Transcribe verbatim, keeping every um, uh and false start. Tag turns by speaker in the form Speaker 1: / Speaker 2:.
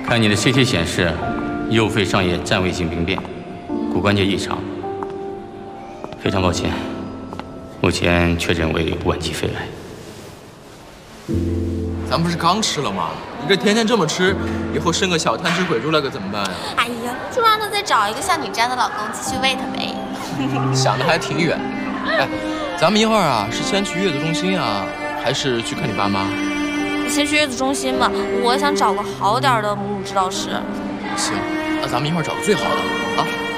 Speaker 1: 看你的 C T 显示，右肺上叶占位性病变，骨关节异常。非常抱歉，目前确诊为晚期肺癌。
Speaker 2: 咱不是刚吃了吗？你这天天这么吃，以后生个小贪吃鬼出来可怎么办呀？
Speaker 3: 哎呀，就让他再找一个像你这样的老公继续喂他呗。
Speaker 2: 想的还挺远。哎，咱们一会儿啊，是先去月子中心啊，还是去看你爸妈？
Speaker 3: 先去月子中心吧，我想找个好点的母乳指导师。
Speaker 2: 行，那咱们一会儿找个最好的啊。